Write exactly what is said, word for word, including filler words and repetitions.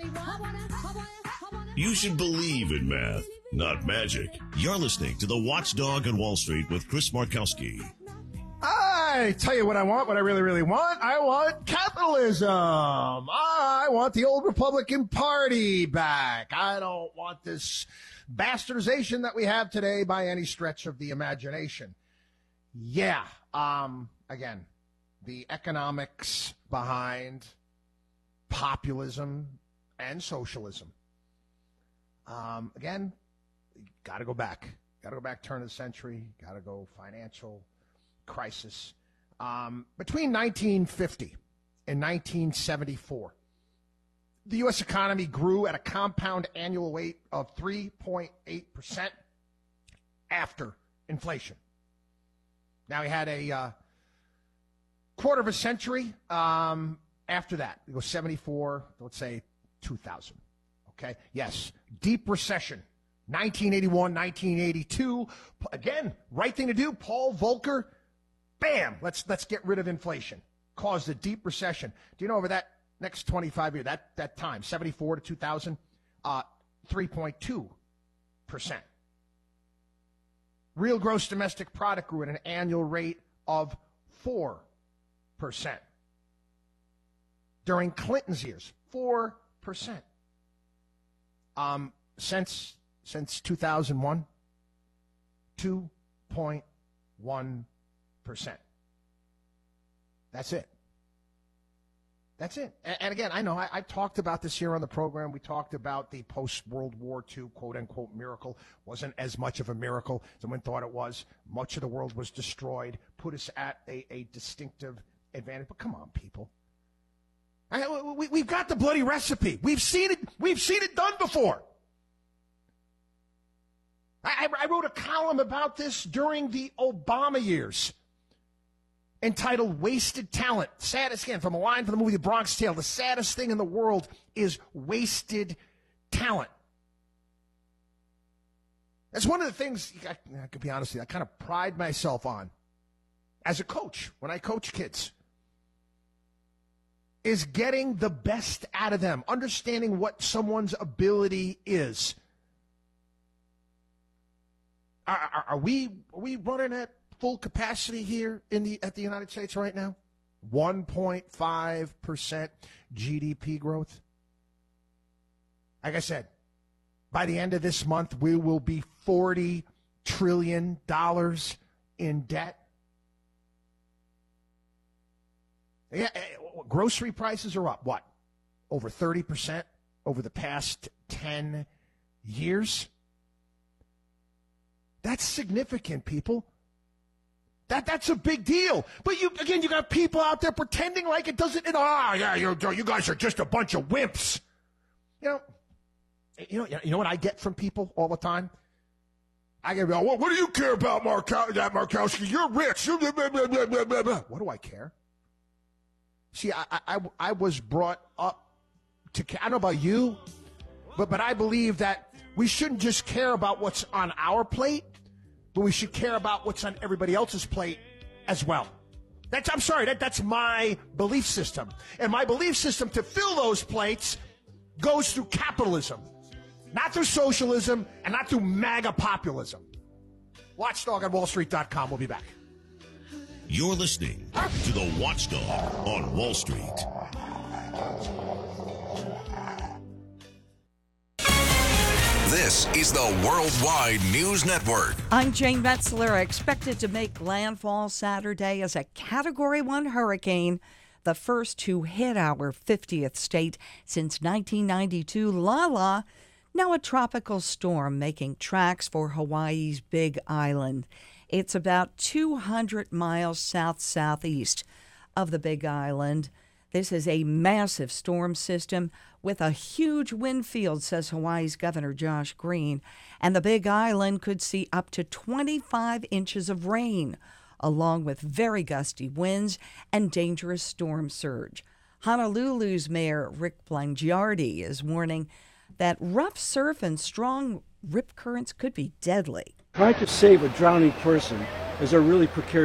You should believe in math, not magic. You're listening to The Watchdog on Wall Street with Chris Markowski. I tell you what I want, what I really, really want. I want capitalism. I want the old Republican Party back. I don't want this bastardization that we have today by any stretch of the imagination. Yeah, um, again, the economics behind populism and socialism. Um, again, got to go back. Got to go back turn of the century. Got to go financial crisis. Um, between nineteen fifty and nineteen seventy-four, the U S economy grew at a compound annual rate of three point eight percent after inflation. Now we had a uh, quarter of a century um, after that. It goes seventy-four, let's say two thousand. Okay, yes, deep recession, nineteen eighty-one, nineteen eighty-two. Again, right thing to do. Paul Volcker, bam, let's let's get rid of inflation. Caused a deep recession. Do you know over that next twenty-five years, that, that time, seventy-four to two thousand, uh, three point two percent. Real gross domestic product grew at an annual rate of four percent. During Clinton's years, four percent. Um, since since two thousand one, two point one percent. That's it. That's it. And, and again, I know I, I talked about this here on the program. We talked about the post-World War Two quote-unquote miracle. Wasn't as much of a miracle as someone thought it was. Much of the world was destroyed, put us at a, a distinctive advantage. But come on, people. I, we, we've got the bloody recipe. We've seen it. We've seen it done before. I, I wrote a column about this during the Obama years, entitled "Wasted Talent." Saddest, again, from a line from the movie The Bronx Tale. The saddest thing in the world is wasted talent. That's one of the things I, I could be honest with you, I kind of pride myself on as a coach when I coach kids. Is getting the best out of them, understanding what someone's ability is. Are, are, are we are we running at full capacity here in the at the United States right now? one point five percent G D P growth. Like I said, by the end of this month, we will be forty trillion dollars in debt. Yeah, grocery prices are up, what, over thirty percent over the past ten years? That's significant, people. That That's a big deal. But, you again, you got people out there pretending like it doesn't, ah, yeah, you're, you guys are just a bunch of wimps. You know, you know, you know what I get from people all the time? I get, well, what do you care about, Markow- that Markowski? You're rich. What do I care? See, I, I, I was brought up to, I don't know about you, but, but I believe that we shouldn't just care about what's on our plate, but we should care about what's on everybody else's plate as well. That's, I'm sorry, that, that's my belief system. And my belief system to fill those plates goes through capitalism, not through socialism and not through MAGA populism. Watchdog on Wall Street dot com. We'll be back. You're listening to The Watchdog on Wall Street. This is the Worldwide News Network. I'm Jane Metzler, expected to make landfall Saturday as a Category one hurricane, the first to hit our fiftieth state since nineteen ninety-two. Lala, now a tropical storm making tracks for Hawaii's Big Island. It's about two hundred miles south-southeast of the Big Island. This is a massive storm system with a huge wind field, says Hawaii's Governor Josh Green. And the Big Island could see up to twenty-five inches of rain, along with very gusty winds and dangerous storm surge. Honolulu's Mayor Rick Blangiardi is warning that rough surf and strong rip currents could be deadly. Trying to save a drowning person is a really precarious